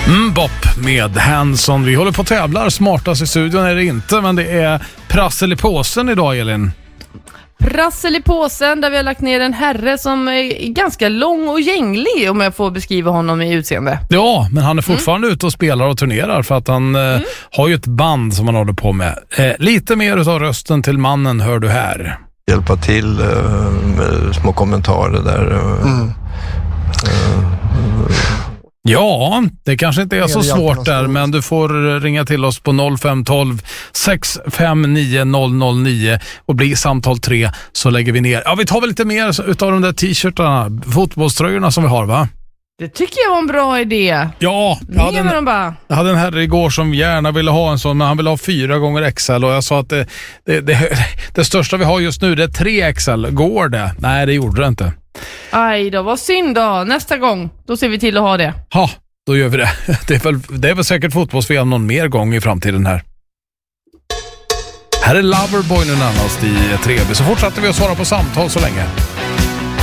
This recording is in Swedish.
Bop med Hanson. Vi håller på att tävlar. Smartast i studion är det inte, men det är prassel i påsen idag, Elin. Prassel i påsen där vi har lagt ner en herre som är ganska lång och gänglig, om jag får beskriva honom i utseende. Ja, men han är fortfarande ute och spelar och turnerar för att han har ju ett band som han håller på med. Lite mer utav rösten till mannen hör du här. Hjälpa till med små kommentarer där. Ja, det kanske inte är så svårt där, men du får ringa till oss på 0512 659 009 och bli samtal 3 så lägger vi ner. Ja, vi tar väl lite mer utav de där t-shirtarna, fotbollströjorna som vi har, va? Det tycker jag var en bra idé. Ja, jag hade en herre igår som gärna ville ha en sån, men han ville ha 4 XL och jag sa att det största vi har just nu det är 3 XL. Går det? Nej, det gjorde det inte. Aj då, vad synd då. Nästa gång, då ser vi till att ha det. Ja, då gör vi det. Det är väl säkert fotbolls-VM någon mer gång i framtiden här. Här är Loverboy nu närmast i Treby. Så fortsätter vi att svara på samtal så länge.